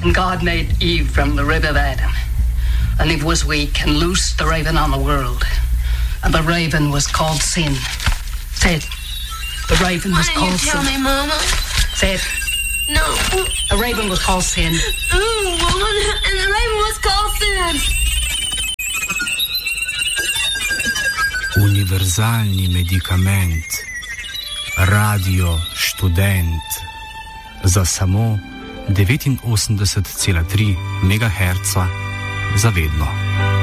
And God made Eve from the rib of Adam. And Eve was weak and loosed the raven on the world. And the raven was called sin. Say it. The raven was called sin. Why didn't you tell me, Mama? Say it. No. The raven was called sin. Woman, and the raven was called sin. Univerzalni medikament. Radio Študent. Za samo 89,3 MHz. Zavedno.